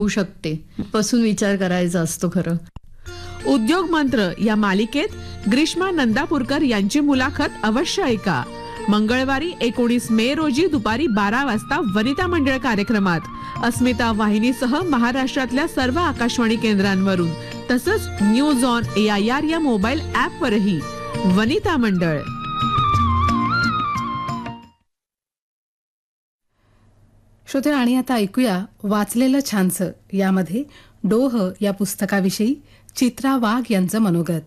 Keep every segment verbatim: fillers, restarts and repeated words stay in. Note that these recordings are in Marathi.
होऊ शकते पासून विचार करायचा असतो खरं. उद्योग मंत्र या मालिकेत ग्रीष्मा नंदापूरकर यांची मुलाखत अवश्य ऐका. मंगळवारी एकोणीस मे रोजी दुपारी बारा वाजता वनिता मंडळ कार्यक्रमात अस्मिता वाहिनीसह महाराष्ट्रातल्या सर्व आकाशवाणी केंद्रांवरून तसंच news on A I R या मोबाईल ऍप वरही वनिता मंडळ. श्रोते, आणि आता ऐकूया वाचलेलं छानसं यामध्ये डोह या पुस्तकाविषयी चित्रा वाघ यांचं मनोगत.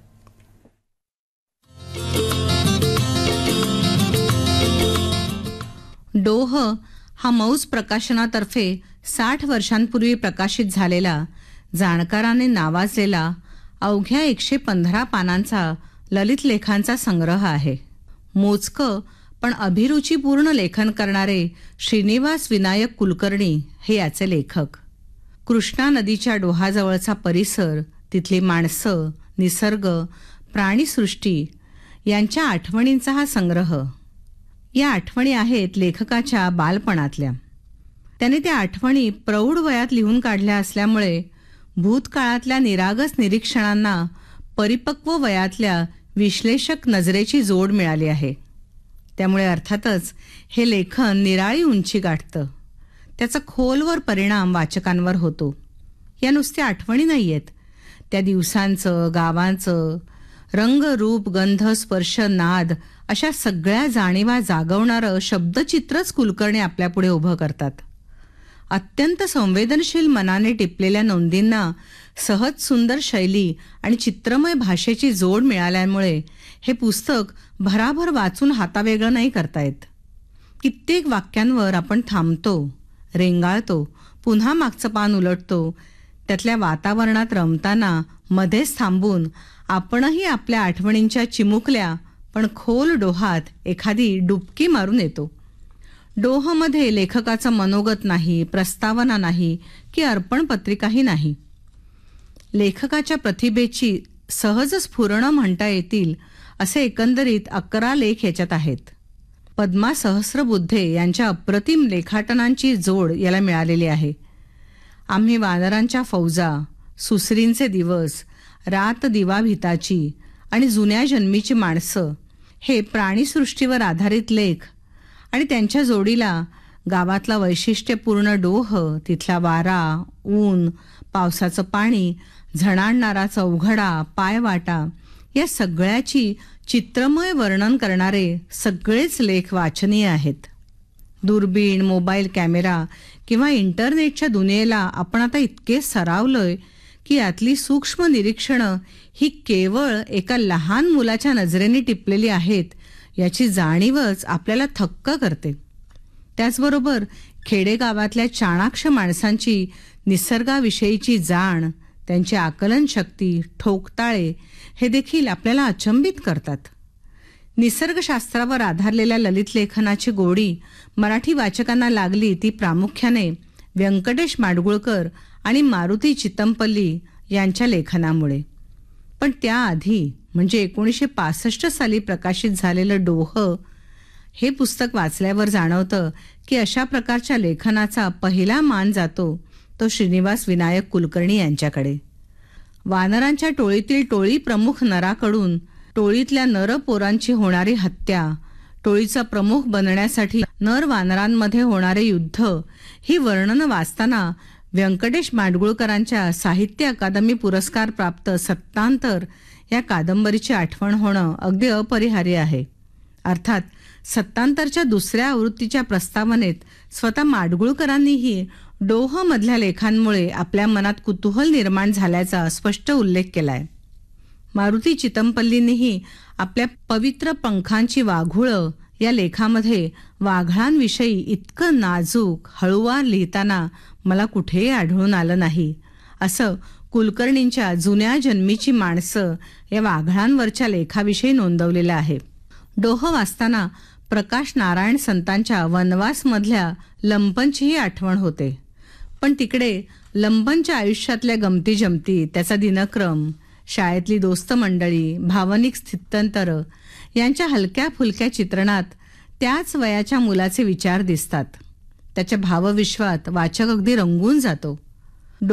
डोह हा मौज प्रकाशनातर्फे साठ वर्षांपूर्वी प्रकाशित झालेला, जाणकाराने नावाजलेला अवघ्या एकशे पंधरा पानांचा ललित लेखांचा संग्रह आहे. मोजकं पण अभिरुचीपूर्ण लेखन करणारे श्रीनिवास विनायक कुलकर्णी हे याचे लेखक. कृष्णा नदीच्या डोहाजवळचा परिसर, तिथली माणसं, निसर्ग, प्राणीसृष्टी यांच्या आठवणींचा हा संग्रह. या आठवणी आहेत लेखकाच्या बालपणातल्या. त्याने त्या आठवणी प्रौढ वयात लिहून काढल्या असल्यामुळे भूतकाळातल्या निरागस निरीक्षणांना परिपक्व वयातल्या विश्लेषक नजरेची जोड मिळाली आहे. त्यामुळे अर्थातच हे लेखन निराळी उंची गाठतं. त्याचा खोलवर परिणाम वाचकांवर होतो. या नुसत्या आठवणी नाहीयेत, त्या दिवसांचं, गावांचं रंग, रूप, गंध, स्पर्श, नाद अशा सगळ्या जाणीवा जागवणारं शब्दचित्रच कुलकर्णी आपल्यापुढे उभं करतात. अत्यंत संवेदनशील मनाने टिपलेल्या नोंदींना सहज सुंदर शैली आणि चित्रमय भाषेची जोड मिळाल्यामुळे हे पुस्तक भराभर वाचून हातावेगळं नाही करता येत. कित्येक वाक्यांवर आपण थांबतो, रेंगाळतो, पुन्हा मागचं पान उलटतो. त्यातल्या वातावरणात रमताना मध्येच थांबून आपणही आपल्या आठवणींच्या चिमुकल्या पण खोल डोहात एखादी डुबकी मारून येतो. डोहमध्ये लेखकाचं मनोगत नाही, प्रस्तावना नाही की अर्पण पत्रिकाही नाही. लेखकाच्या प्रतिभेची सहज स्फुरणं म्हणता येतील असे एकंदरीत अकरा लेख याच्यात आहेत. पद्मा सहस्रबुद्धे यांच्या अप्रतिम लेखाटनांची जोड याला मिळालेली आहे. आम्ही वानरांच्या फौजा, सुसरींचे दिवस, रात दिवा भिताची आणि जुन्या जन्मीची माणसं हे प्राणीसृष्टीवर आधारित लेख आणि त्यांच्या जोडीला गावातला वैशिष्ट्यपूर्ण डोह, तिथला वारा, ऊन, पावसाचं पाणी, झणाणणारा चौघडा, पायवाटा या सगळ्याची चित्रमय वर्णन करणारे सगळेच लेख वाचनीय आहेत. दुर्बीण, मोबाईल कॅमेरा किंवा इंटरनेटच्या दुनियेला आपण आता इतके सरावलोय की यातली सूक्ष्म निरीक्षणं ही केवळ एका लहान मुलाच्या नजरेने टिपलेली आहेत याची जाणीवच आपल्याला थक्क करते. त्याचबरोबर खेडेगावातल्या चाणाक्ष माणसांची निसर्गाविषयीची जाण, त्यांची आकलन शक्ती, ठोकताळे हे देखील आपल्याला अचंबित करतात. निसर्गशास्त्रावर आधारलेल्या ललित लेखनाची गोडी मराठी वाचकांना लागली ती प्रामुख्याने व्यंकटेश माडगुळकर आणि मारुती चितमपल्ली यांच्या लेखनामुळे. पण त्याआधी म्हणजे एकोणीसशे पासष्ट साली प्रकाशित झालेलं डोह हे पुस्तक वाचल्यावर जाणवतं की अशा प्रकारच्या लेखनाचा पहिला मान जातो तो श्रीनिवास विनायक कुलकर्णी यांच्याकडे. वानरांच्या टोळीतील टोळी प्रमुख नराकडून टोळीतल्या नर पोरांची होणारी हत्या, टोळीचा प्रमुख बनण्यासाठी नर वानरांमध्ये होणारे युद्ध ही वर्णनं वाचताना व्यंकटेश माडगुळकरांच्या साहित्य अकादमी पुरस्कार प्राप्त सत्तांतर या कादंबरीची आठवण होणं अगदी अपरिहार्य आहे. अर्थात सत्तांतरच्या दुसऱ्या आवृत्तीच्या प्रस्तावनेत स्वतः माडगुळकरांनीही डोह मधल्या लेखांमुळे आपल्या मनात कुतूहल निर्माण झाल्याचा स्पष्ट उल्लेख केलाय. मारुती चितमपल्लींनीही आपल्या पवित्र पंखांची वाघुळं या लेखामध्ये वाघळांविषयी इतकं नाजूक हळुवार लिहिताना मला कुठेही आढळून आलं नाही असं कुलकर्णींच्या जुन्या जन्मीची माणसं या वाघळांवरच्या लेखाविषयी नोंदवलेलं आहे. डोह वाचताना प्रकाश नारायण संतांच्या वनवासमधल्या लंपनचीही आठवण होते. पण तिकडे लंपनच्या आयुष्यातल्या गमती जमती, त्याचा दिनक्रम, शाळेतली दोस्त मंडळी, भावनिक स्थित्यंतर यांच्या हलक्या फुलक्या चित्रणात त्याच वयाच्या मुलाचे विचार दिसतात. त्याच्या भावविश्वात वाचक अगदी रंगून जातो.